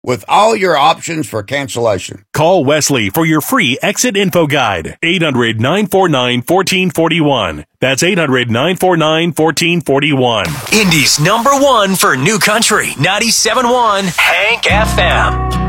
with all your options for cancellation. Call Wesley for your free exit info guide. 800-949-1441. That's 800-949-1441. Indy's #1 for new country, 97.1 Hank FM.